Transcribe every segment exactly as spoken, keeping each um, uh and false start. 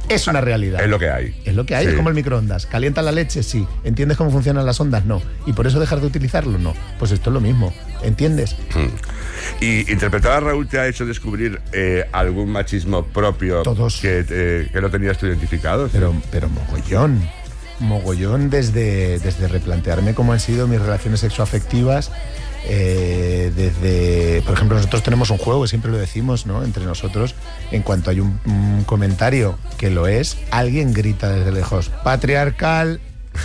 Es una realidad. Es lo que hay. Es lo que hay, sí. Es como el microondas. ¿Calienta la leche? Sí. ¿Entiendes cómo funcionan las ondas? No. ¿Y por eso dejar de utilizarlo? No. Pues esto es lo mismo. ¿Entiendes? Hmm. ¿Y interpretar a Raúl te ha hecho descubrir eh, algún machismo propio Todos. Que, eh, que no tenías tú identificado? Pero, pero mogollón. Mogollón desde, desde replantearme cómo han sido mis relaciones sexoafectivas. Eh, desde, por ejemplo, nosotros tenemos un juego, siempre lo decimos, ¿no? Entre nosotros, en cuanto hay un, un comentario que lo es, alguien grita desde lejos, patriarcal,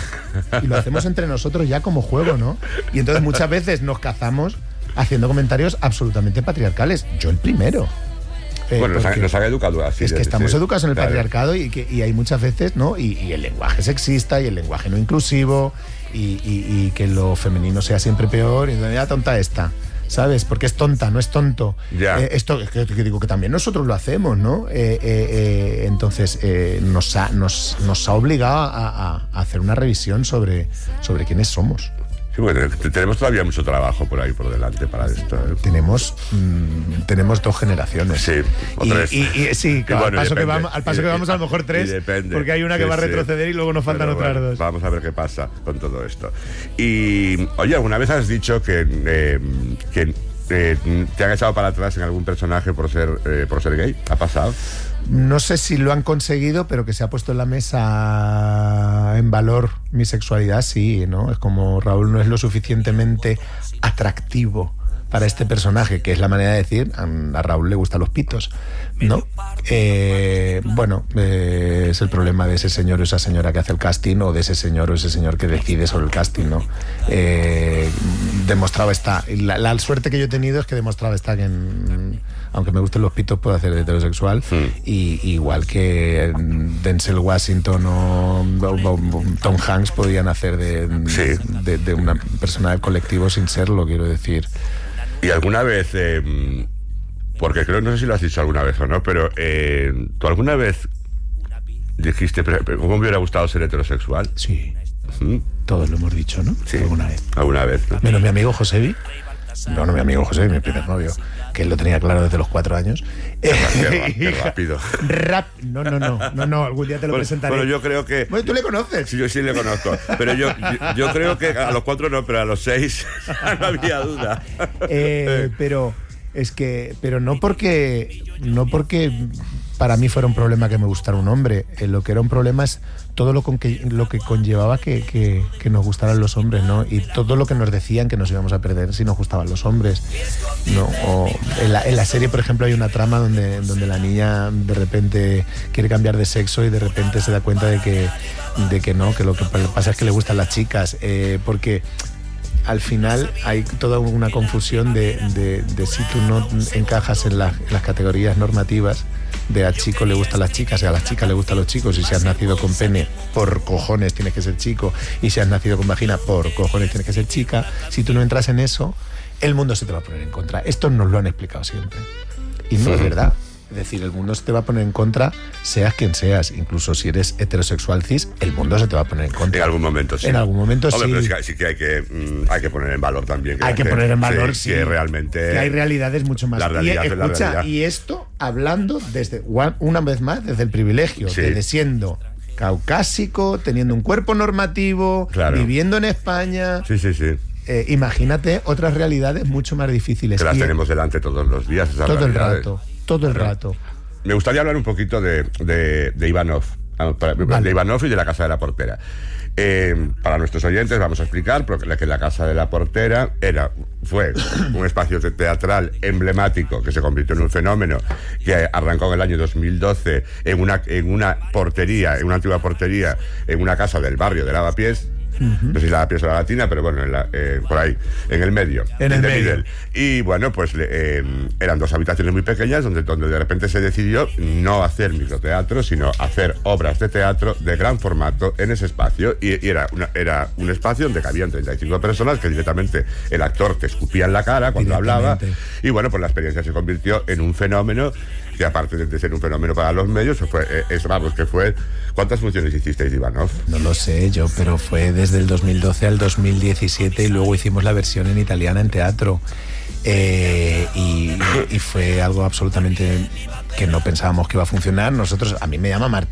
y lo hacemos entre nosotros ya como juego, ¿no? Y entonces muchas veces nos cazamos haciendo comentarios absolutamente patriarcales. Yo el primero. Eh, bueno, nos, ha, nos han educado así. Es que estamos sí, educados en el claro. patriarcado y, que, y hay muchas veces, ¿no? Y, y el lenguaje sexista y el lenguaje no inclusivo y, y, y que lo femenino sea siempre peor. Y ya tonta esta, ¿sabes? Porque es tonta, no es tonto. Ya. Eh, esto que, que digo que también nosotros lo hacemos, ¿no? Eh, eh, eh, entonces eh, nos, ha, nos, nos ha obligado a, a, a hacer una revisión sobre, sobre quiénes somos. Sí, bueno, tenemos todavía mucho trabajo por ahí por delante para esto. ¿eh? Tenemos mmm, tenemos dos generaciones. Sí, o y, tres. Y, y, sí, y al, bueno, paso que depende. vamos, al paso y, que vamos a lo mejor tres, depende. porque hay una que sí, va a sí. retroceder y luego nos faltan Pero otras bueno, dos. Vamos a ver qué pasa con todo esto. Y, oye, ¿alguna vez has dicho que, eh, que eh, te han echado para atrás en algún personaje por ser, eh, por ser gay? ¿Ha pasado? No sé si lo han conseguido, pero que se ha puesto en la mesa en valor mi sexualidad, sí, ¿no? Es como Raúl no es lo suficientemente atractivo para este personaje, que es la manera de decir, a Raúl le gustan los pitos, ¿no? Eh, bueno, eh, es el problema de ese señor o esa señora que hace el casting, o de ese señor o ese señor que decide sobre el casting, ¿no? Eh, demostraba esta... La, la suerte que yo he tenido es que demostraba esta que, en, aunque me gusten los pitos, puedo hacer de heterosexual, sí. y, igual que Denzel Washington o, o, o Tom Hanks podían hacer de, sí. de, de una persona del colectivo sin serlo, quiero decir. ¿Y alguna vez, eh, porque creo, no sé si lo has dicho alguna vez o no, pero eh, ¿tú alguna vez dijiste, cómo me hubiera gustado ser heterosexual? Sí. ¿Mm? Todos lo hemos dicho, ¿no? Sí. Alguna vez. Alguna vez, ¿no? Menos mi amigo Josebi. No, no, mi amigo José, mi primer novio, que él lo tenía claro desde los cuatro años. Qué, qué, qué rápido. Rap, no, no, no, no, no, algún día te lo bueno, presentaré. Bueno, yo creo que... Bueno, ¿tú le conoces? Sí, yo sí le conozco, pero yo, yo, yo creo que a los cuatro no, pero a los seis no había duda. Eh, pero es que, pero no porque, no porque para mí fuera un problema que me gustara un hombre, eh, lo que era un problema es todo lo, con que, lo que conllevaba que, que, que nos gustaran los hombres, ¿no? Y todo lo que nos decían que nos íbamos a perder si nos gustaban los hombres, ¿no? O en, la, en la serie, por ejemplo, hay una trama donde, donde la niña de repente quiere cambiar de sexo y de repente se da cuenta de que, de que no, que lo que pasa es que le gustan las chicas, eh, porque al final hay toda una confusión de, de, de si tú no encajas en, la, en las categorías normativas de a chico le gustan las chicas y a las chicas le gustan los chicos, y si has nacido con pene, por cojones tienes que ser chico, y si has nacido con vagina, por cojones tienes que ser chica. Si tú no entras en eso, el mundo se te va a poner en contra. Esto nos lo han explicado siempre y no sí. es verdad. Es decir, el mundo se te va a poner en contra, seas quien seas. Incluso si eres heterosexual cis, el mundo se te va a poner en contra. En algún momento sí. En algún momento Hombre, sí. Pero sí, sí que hay que, mm, hay que poner en valor también. Que hay que poner en valor, sí. sí. Que realmente... Que hay realidades mucho más. La realidad y, es la escucha, realidad. Y esto hablando desde, una vez más, desde el privilegio. Sí. Desde siendo caucásico, teniendo un cuerpo normativo, claro. viviendo en España... Sí, sí, sí. Eh, imagínate otras realidades mucho más difíciles. Que las y tenemos delante todos los días. Esas todo realidades. el rato, todo el rato. Me gustaría hablar un poquito de, de, de Ivanov, vale. de Ivanov y de La Casa de la Portera. Eh, para nuestros oyentes vamos a explicar que La Casa de la Portera era, fue un espacio teatral emblemático que se convirtió en un fenómeno, que arrancó en el año dos mil doce en una, en una portería, en una antigua portería, en una casa del barrio de Lavapiés. Uh-huh. No sé si la pieza o la latina, pero bueno, en la, eh, por ahí, en el medio. En el medio. Middle. Y bueno, pues eh, eran dos habitaciones muy pequeñas donde, donde de repente se decidió no hacer microteatro, sino hacer obras de teatro de gran formato en ese espacio. Y, y era, una, era un espacio donde cabían treinta y cinco personas, que directamente el actor te escupía en la cara cuando hablaba. Y bueno, pues la experiencia se convirtió en un fenómeno que, aparte de ser un fenómeno para los medios, fue, es, vamos, que fue... ¿Cuántas funciones hicisteis, Ivanov? No lo sé yo, pero fue desde el dos mil doce al dos mil diecisiete y luego hicimos la versión en italiana en teatro. Eh, y, y fue algo absolutamente que no pensábamos que iba a funcionar. Nosotros, a mí me llama Martín